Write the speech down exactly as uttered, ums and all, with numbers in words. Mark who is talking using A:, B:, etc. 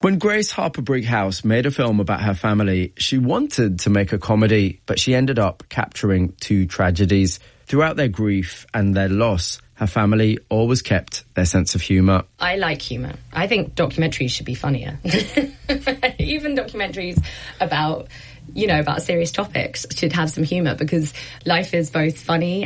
A: When Grace Harper Brighouse made a film about her family, she wanted to make a comedy, but she ended up capturing two tragedies. Throughout their grief and their loss, her family always kept their sense of humour.
B: I like humour. I think documentaries should be funnier. Even documentaries about, you know, about serious topics should have some humour, because life is both funny